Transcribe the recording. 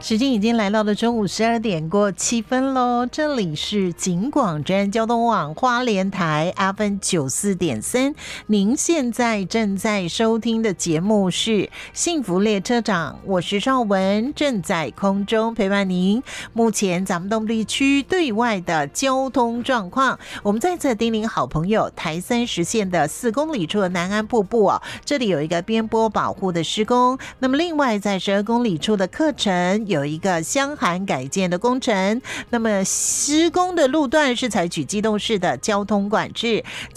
时间已经来到了中午12点过7分喽，这里是警广专交通网花莲台 FM94.3，您现在正在收听的节目是幸福列车长，我是邵文，正在空中陪伴您。目前咱们东部地区对外的交通状况，我们再次叮咛好朋友，台30线的4公里处的南安瀑布哦，这里有一个边坡保护的施工，那么另外在12公里处的课程有一个箱涵改建的工程，那么施工的路段是采取机动式的交通管制。